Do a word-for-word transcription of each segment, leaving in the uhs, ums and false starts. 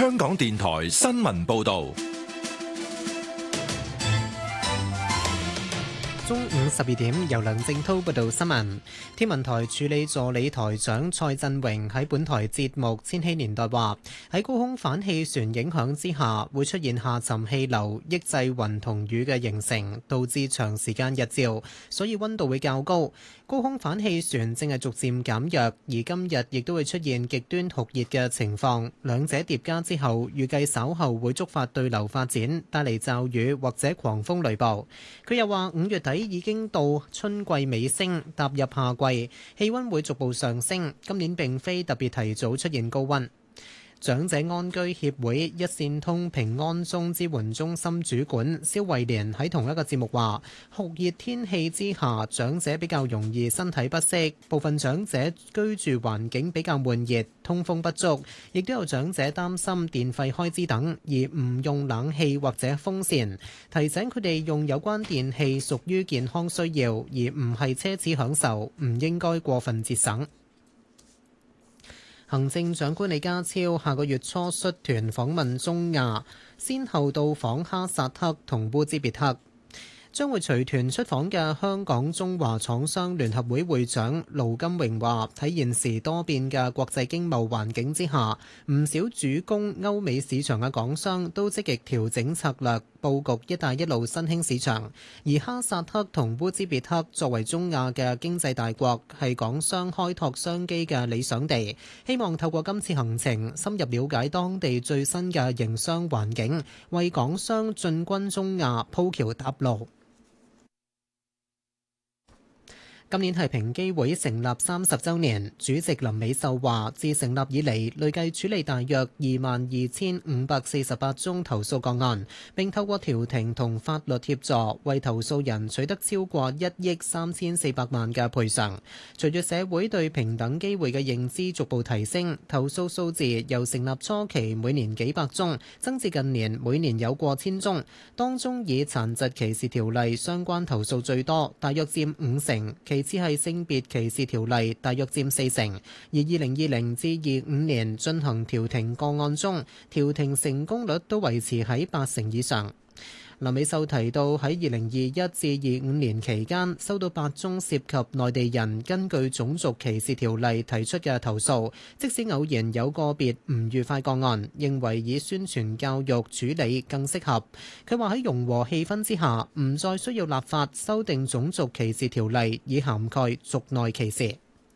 香港電台新聞報道。 中午十二點，由梁正滔報道新聞。天文台助理助理台長蔡振榮喺本台節目《千禧年代》話：喺高空反氣旋影響之下，會出現下沉氣流，抑制雲同雨嘅形成，導致長時間日照，所以溫度會較高。高空反氣旋正係逐漸減弱，而今日亦都會出現極端酷熱嘅情況，兩者疊加之後，預計稍後會觸發對流發展，帶嚟驟雨或者狂風雷暴。佢又話：五月底已經到春季尾聲，踏入夏季，氣溫會逐步上升。今年並非特別提早出現高溫。長者安居協會一線通平安鐘支援中心主管蕭慧蓮喺同一個節目話：酷熱天氣之下，長者比較容易身體不適，部分長者居住環境比較悶熱，通風不足，亦都有長者擔心電費開支等，而唔用冷氣或者風扇。提醒佢哋用有關電器屬於健康需要，而唔係奢侈享受，唔應該過分節省。行政長官李家超下個月初率團訪問中亞，先後到訪哈薩克同烏茲別克。將會隨團出訪嘅香港中華廠商聯合會會長盧金榮話：喺現時多變嘅國際經貿環境之下，唔少主攻歐美市場嘅港商都積極調整策略，佈局「一帶一路」新興市場。而哈薩克同烏茲別克作為中亞嘅經濟大國，係港商開拓商機嘅理想地。希望透過今次行程，深入了解當地最新嘅營商環境，為港商進軍中亞鋪橋搭路。今年係平機會成立三十週年，主席林美秀話：自成立以嚟，累計處理大約二萬二千五百四十八宗投訴個案，並透過調停同法律協助，為投訴人取得超過一億三千四百萬嘅賠償。隨住社會對平等機會嘅認知逐步提升，投訴數字由成立初期每年幾百宗，增至近年每年有過千宗。當中以殘疾歧視條例相關投訴最多，大約佔五成。其只係性別歧視條例，大約佔四成。而二零二零至二五年進行調停個案中，調停成功率都維持喺八成以上。林美秀提到，喺二零二一至二五年期間，收到八宗涉及內地人根據種族歧視條例提出嘅投訴，即使偶然有個別唔愉快個案，認為以宣傳教育處理更適合。佢話喺融和氣氛之下，唔再需要立法修訂種族歧視條例，以涵蓋族內歧視。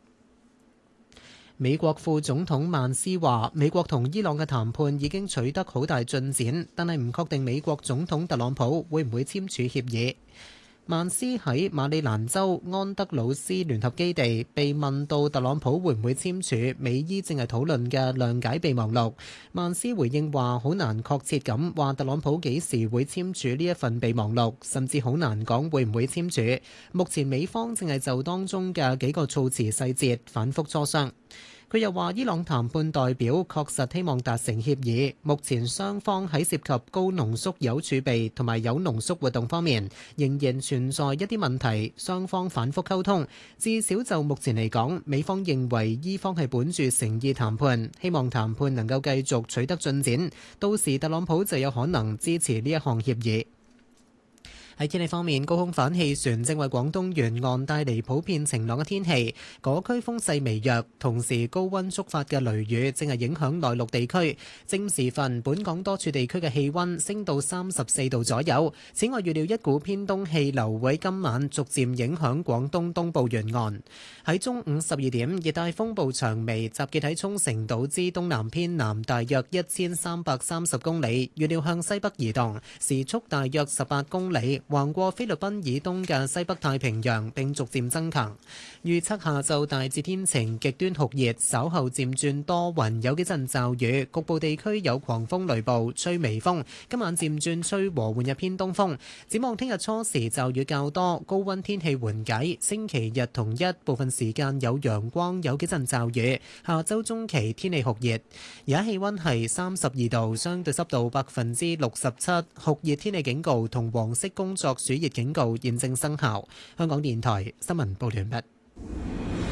美國副總統曼斯話：美國同伊朗嘅談判已經取得好大進展，但係唔確定美國總統特朗普會唔會簽署協議。曼斯喺馬里蘭州安德魯斯聯合基地被問到特朗普會唔會簽署美伊正係討論嘅諒解備忘錄，曼斯回應話：好難確切咁話特朗普幾時會簽署呢一份備忘錄，甚至好難講會唔會簽署。目前美方正係就當中嘅幾個措辭細節反覆磋商。佢又話：伊朗談判代表確實希望達成協議，目前雙方喺涉及高濃縮鈾儲備同埋鈾濃縮活動方面，仍然存在一啲問題，雙方反覆溝通。至少就目前嚟講，美方認為伊方係本住誠意談判，希望談判能夠繼續取得進展，到時特朗普就有可能支持呢一項協議。喺天氣方面，高空反氣旋正為廣東沿岸帶嚟普遍晴朗嘅天氣，嗰區風勢微弱，同時高溫觸發嘅雷雨正係影響內陸地區。正午時分，本港多處地區嘅氣溫升到三十四度左右。此外，預料一股偏東氣流會今晚逐漸影響廣東東部沿岸。喺中午十二點，熱帶風暴長眉集結喺沖繩島之東南偏南大約一千三百三十公里，預料向西北移動，時速大約十八公里，橫過菲律賓以東嘅西北太平洋，並逐漸增強。預測下晝大致天晴，極端酷熱，稍後漸轉多雲，有幾陣驟雨，局部地區有狂風雷暴，吹微風。今晚漸轉吹和緩日偏東風。展望聽日初時驟雨較多，高溫天氣緩解。星期日同一部分時間有陽光，有幾陣驟雨。下週中期天氣酷熱，而家氣溫係三十二度，相對濕度百分之六十七，酷熱天氣警告同黃色工作暑熱警告現正生效。香港電台新聞報完畢。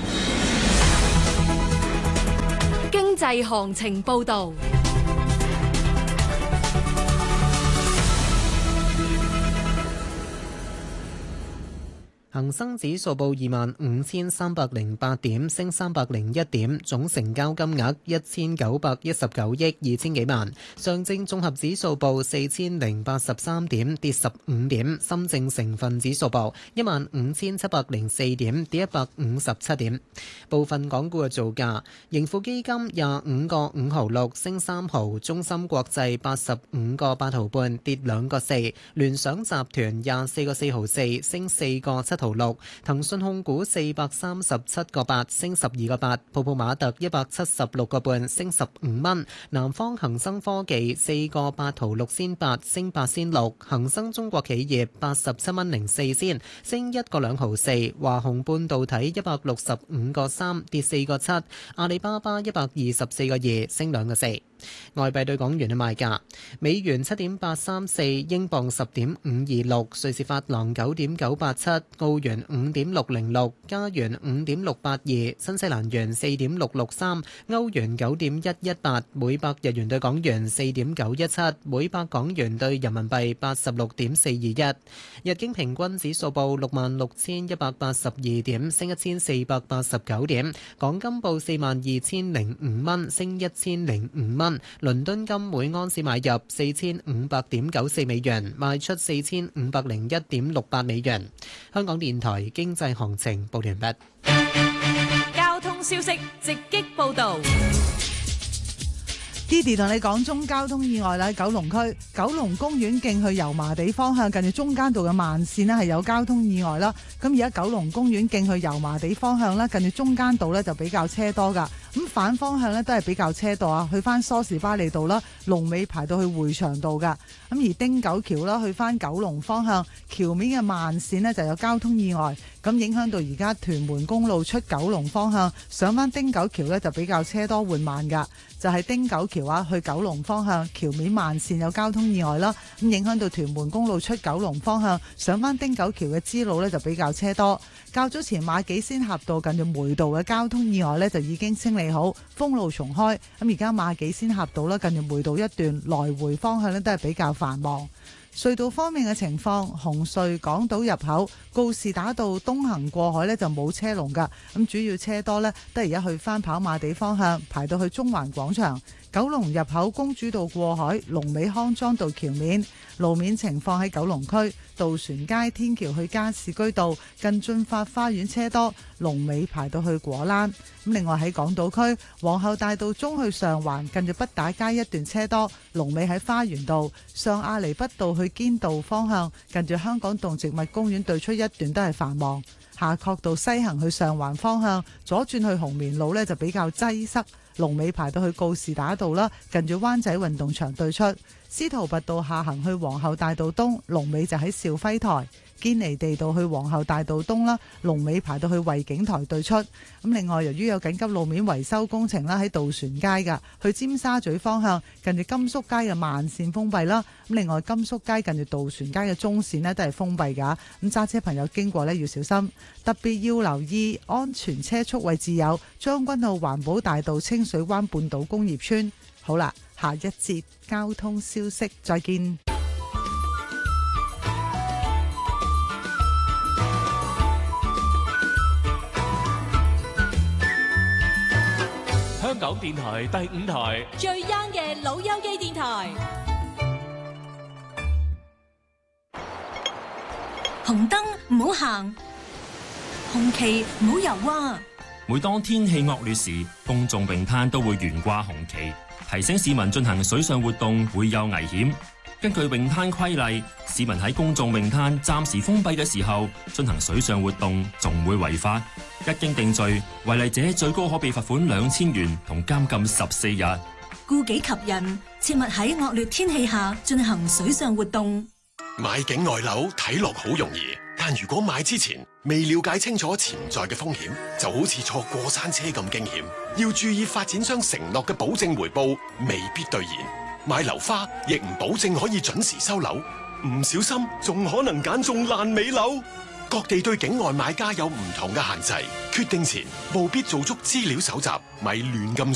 經濟行情報道。 恒生指數報二萬五千三百零八點，升三百零一點，總成交金額一千九百一十九億二千幾萬。上證綜合指數報四千零八十三點，跌十五點。深證成分指數報一萬五千七百零四點，跌一百五十七點。部分港股嘅造價：盈富基金廿五個五毫六，升三毫；中芯國際八十五個八毫半，跌兩個四；聯想集團廿四個四毫四，升四個七毫六；騰訊控股四百三十七個八，升十二個八；泡泡瑪特一百七十六個半，升十五蚊；南方恒生科技四個八毫六仙八，升八仙六；恒生中國企業八十七蚊零四仙，升一個兩毫四；華虹半導體一百六十五個三，跌四個七；阿里巴巴一百二十四個二，升兩個四。外幣對港元嘅賣價：美元七點八三四，英鎊十點五二六，瑞士法郎九點九八七，澳元五點六零六，加元五點六八二，新西蘭元四點六六三，歐元九點一一八，每百日元對港元四點九一七，每百港元對人民幣八十六點四二一。日經平均指數報六萬六千一百八十二點，升一千四百八十九點。港金報四萬二千零五蚊，升一千零五蚊。倫敦金每盎司買入四千五百點九四美元，賣出四千五百零一點六八美元。香港電台經濟行情報完畢。 交通消息直擊報道。 Didi 同你講中交通意外啦，喺九龍區九龍公園徑去油麻地方向，近住中間道嘅慢線呢係有交通意外啦。咁而家九龍公園徑去油麻地方向啦，近住中間道呢就比較車多噶。咁反方向呢都係比較車多啊，去翻梳士巴利道啦，龍尾排到去匯祥道噶。咁而汀九橋啦，去翻九龍方向橋面嘅慢線呢就有交通意外，咁影響到而家屯門公路出九龍方向上翻汀九橋呢就比較車多緩慢噶。就係汀九橋啊，去九龍方向橋面慢線有交通意外啦，咁影響到屯門公路出九龍方向上翻汀九橋嘅支路呢就比較車多。較早前馬己仙峽道近住梅道嘅交通意外呢就已經清理好，封路重開。咁而家馬己仙峽道啦，近住梅道一段來回方向呢都係比較繁忙。隧道方面嘅情況，紅隧港島入口告士打道東行過海呢就冇車龍㗎，咁主要車多呢都係而家去返跑馬地方向，排到去中環廣場。九龍入口公主道過海，龍尾康莊道橋面。路面情況喺九龍區渡船街天橋去加士居道近駿發花園車多，龍尾排到去果欄。咁另外喺港島區皇后大道中去上環近住畢打街一段車多，龍尾喺花園道。上亞厘畢道去堅道方向近住香港動植物公園對出一段都係繁忙。夏慤道西行去上環方向左轉去紅棉路呢就比較擠塞，龍尾排到去告士打道啦，近住灣仔運動場對出。司徒拔道下行去皇后大道東，龍尾就喺肇輝台。堅尼地道去皇后大道東啦，龍尾排到去惠景台對出。咁另外由於有緊急路面維修工程啦，喺渡船街噶去尖沙咀方向近住甘肅街嘅慢線封閉啦。咁另外甘肅街近住渡船街嘅中線呢都係封閉噶，咁揸車朋友經過呢要小心，特別要留意安全車速位置有將軍澳環保大道清水灣半島工業村。好啦，下一節交通消息再見。 香港電台第五台最 young 嘅老友記電台。紅燈唔好行，紅旗唔好游啊！ 每當天氣惡劣時，公眾泳灘都會懸掛紅旗，提醒市民進行水上活動會有危險。根據泳灘規例，市民喺公眾泳灘暫時封閉嘅時候進行水上活動，仲會違法。一經定罪，違例者最高可被罰款兩千元同監禁十四日。 顧己及人，切勿喺惡劣天氣下進行水上活動。 買境外樓睇落好容易，但如果買之前未了解清楚潛在嘅風險，就好似坐過山車咁驚險。要注意發展商承諾嘅保證回報未必兌現，買樓花亦唔保證可以準時收樓，唔小心仲可能揀中爛尾樓。各地對境外買家有唔同嘅限制，決定前務必做足資料搜集，咪亂咁